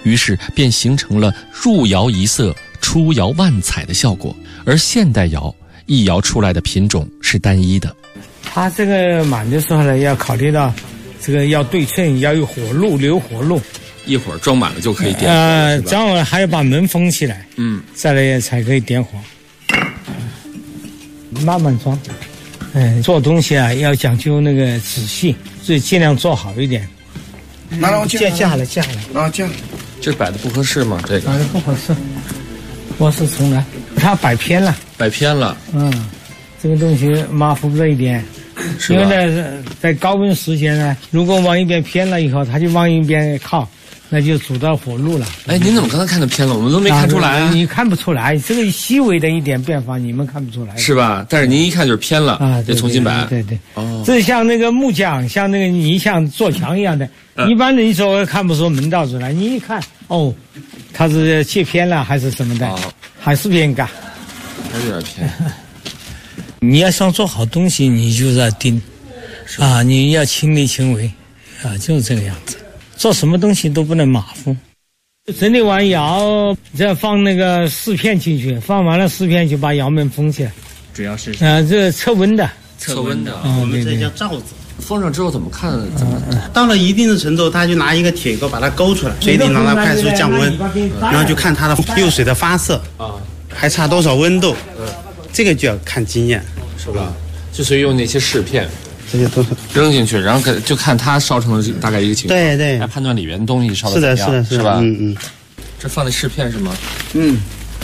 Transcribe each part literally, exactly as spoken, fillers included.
于是便形成了入窑一色出窑万彩的效果。而现代窑一窑出来的品种是单一的。 它这个满的时候呢，要考虑到这个要对称，要有火路留火路。 一会儿装满了就可以点火， 呃，这样还要把门封起来， 嗯， 再来才可以点火。慢慢装，嗯，做东西啊要讲究那个仔细，所以尽量做好一点。 拿来我架架下来，架下来。 啊，架。 这摆的不合适吗？这个摆的不合适，我是从来，它摆偏了， 摆偏了。 嗯，这个东西马虎这一点。因为呢，在高温时间呢，如果往一边偏了以后，它就往一边靠，那就阻到火路了。 哎，您怎么刚才看到偏了？我们都没看出来啊！ 你看不出来，这个细微的一点变化，你们看不出来， 是吧？但是您一看就是偏了啊，得重新摆。 对对，哦，这像那个木匠，像那个泥像做墙一样的，一般人一说看不出门道出来，你一看，哦，它是切偏了还是什么的，还是偏嘎， 还是有点偏。 你要想做好东西，你就是要盯，啊，你要亲力亲为，啊，就是这个样子。做什么东西都不能马虎。整理完窑，再放那个四片进去，放完了四片就把窑门封起来。 主要是啊，这测温的， 测温的， 我们这叫罩子。 封上之后怎么看？怎么到了一定的程度，他就拿一个铁钩把它勾出来，水底让它快速降温，然后就看它的釉水的发色啊，还差多少温度。这个就要看经验， 是吧？就所以用那些试片， 这些都是扔进去，然后就看它烧成的大概一个情况， 对对， 来判断里面的东西烧的怎么样， 是的， 是的， 是吧？ 嗯嗯。 这放的试片是吗？ 嗯。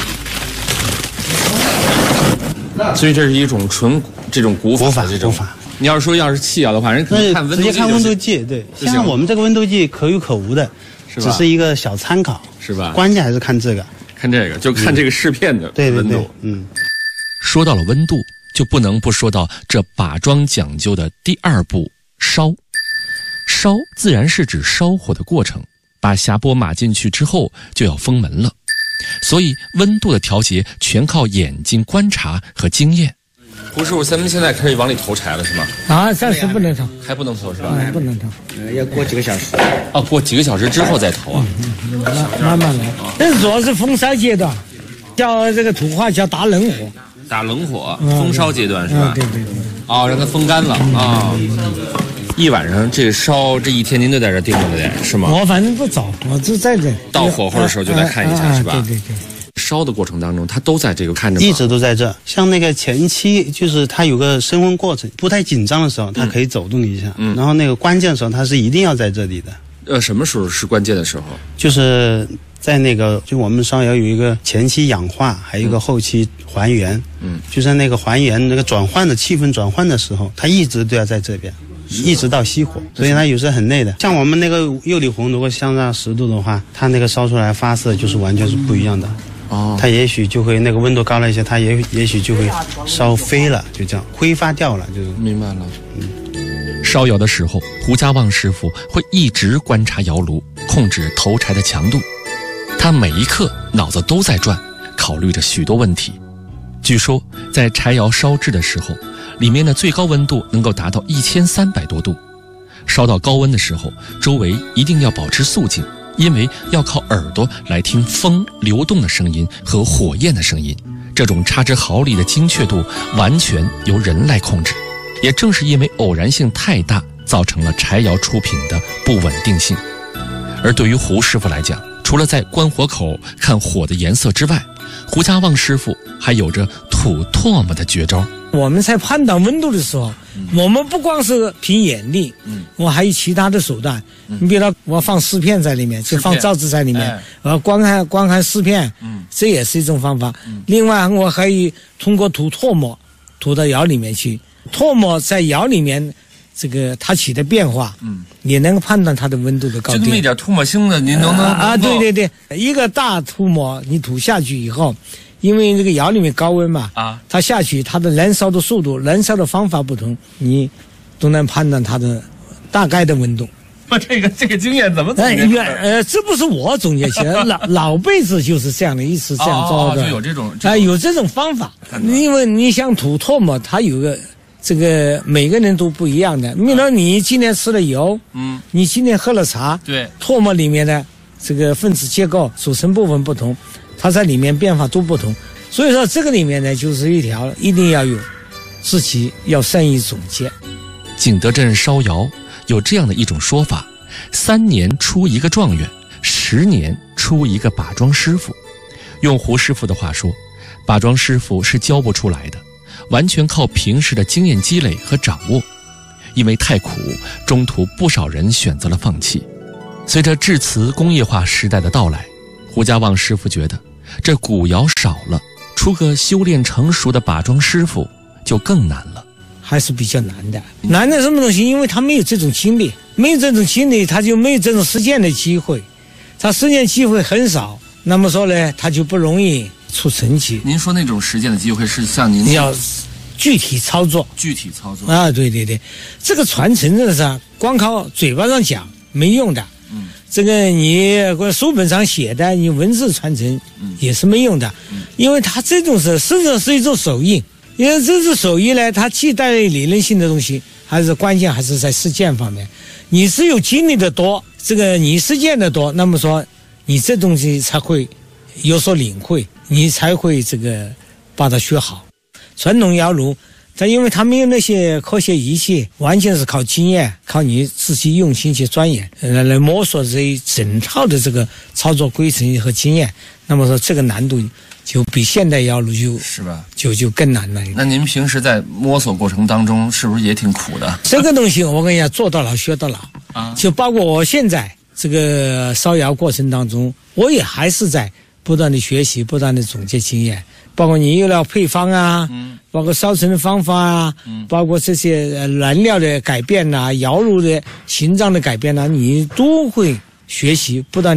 所以这是一种纯这种古法的这种法。 你要是说要是气窑的话，人可能看温度计， 直接看温度计，对，像我们这个温度计可有可无的，只是一个小参考， 是吧？ 关键还是看这个。 看这个，就看这个试片的温度。 对对对，嗯。 说到了温度，就不能不说到这把庄讲究的第二步烧。烧自然是指烧火的过程，把匣钵码进去之后就要封门了。所以温度的调节全靠眼睛观察和经验。胡师傅，咱们现在可以往里投柴了是吗？ 啊，暂时不能投， 还不能投是吧？ 还不能投， 呃，要过几个小时。 哦，过几个小时之后再投啊？ 嗯嗯、慢慢来。这主要是风烧阶段，叫这个土话叫打冷火。 打冷火，风烧阶段是吧？ 对对对。 哦，让它风干了啊！一晚上这烧这一天您都在这盯着了得是吗？ 我反正不早，我就在这。 到火候的时候就来看一下是吧？ 对对对。 烧的过程当中，他都在这个看着吗？ 一直都在这。像那个前期，就是它有个升温过程，不太紧张的时候，它可以走动一下。嗯。然后那个关键的时候，它是一定要在这里的。 呃，什么时候是关键的时候？ 就是在那个，就我们烧窑有一个前期氧化，还有一个后期还原。嗯。就是那个还原那个转换的气氛转换的时候，它一直都要在这边，一直到熄火，所以它有时候很累的。像我们那个釉里红，如果相差十度的话，它那个烧出来发色就是完全是不一样的。哦，它也许就会那个温度高了一些，它也也许就会烧飞了，就这样挥发掉了，就是。 明白了。嗯，烧窑的时候，胡家旺师傅会一直观察窑炉，控制投柴的强度。他每一刻脑子都在转，考虑着许多问题。据说在柴窑烧制的时候，里面的最高温度能够达到一千三百多度。烧到高温的时候，周围一定要保持肃静。因为要靠耳朵来听风流动的声音和火焰的声音，这种差之毫厘的精确度完全由人来控制。也正是因为偶然性太大，造成了柴窑出品的不稳定性。而对于胡师傅来讲，除了在关火口看火的颜色之外，胡家旺师傅还有着吐唾沫的绝招。 我们在判断温度的时候，嗯、我们不光是凭眼力，嗯，我还有其他的手段。嗯、你比如说，我放试片在里面，就放罩子在里面，哎、呃，观看观看试片，嗯，这也是一种方法。嗯、另外，我还以通过吐唾沫，吐到窑里面去，唾沫在窑里面，这个它起的变化，嗯，也能够判断它的温度的高低。 就那么一点吐沫星子，您能不能啊？啊对对对，一个大吐沫你吐下去以后。因为这个窑里面高温嘛，啊，它下去它的燃烧的速度、燃烧的方法不同，你都能判断它的大概的温度。 不，这个这个经验怎么总结？ 呃，呃，这不是我总结起来，老老辈子就是这样的，一直这样做的。 哦，就有这种啊、呃，有这种方法。因为你想吐唾沫，它有个这个每个人都不一样的。比如说你今天吃了油，嗯，你今天喝了茶， 对， 唾沫里面的这个分子结构组成部分不同，它在里面变化都不同。所以说这个里面呢，就是一条一定要有自己要善于总结。 景德镇烧窑有这样的一种说法：三年出一个状元，十年出一个把庄师傅。用胡师傅的话说，把庄师傅是教不出来的，完全靠平时的经验积累和掌握。因为太苦，中途不少人选择了放弃。随着制瓷工业化时代的到来，胡家旺师傅觉得这古窑少了，出个修炼成熟的把庄师傅就更难了， 还是比较难的。难的什么东西？因为他没有这种经历，没有这种经历，他就没有这种实践的机会，他实践机会很少，那么说呢，他就不容易出成绩。 您说那种实践的机会是像您要具体操作， 具体操作啊，对对对，这个传承真的是光靠嘴巴上讲没用的。嗯，这个你书本上写的，你文字传承也是没用的，嗯、因为它这种是实际上是一种手艺。因为这种手艺呢，它既带理论性的东西，还是关键还是在实践方面。你只有经历的多，这个你实践的多，那么说你这东西才会有所领会，你才会这个把它学好。传统窑炉，它因为它没有那些科学仪器，完全是靠经验，靠你自己用心去钻研，来来摸索这一整套的这个操作规程和经验。那么说这个难度就比现代窑炉就是吧，就就更难了。 那您平时在摸索过程当中，是不是也挺苦的？ 这个东西我跟你讲，做到老学到老啊，就包括我现在这个烧窑过程当中，我也还是在不断的学习，不断的总结经验。包括你有了配方啊，嗯，包括烧成的方法啊，嗯，包括这些燃料的改变呐、啊，窑炉的形状的改变呐、啊，你都会学习，不断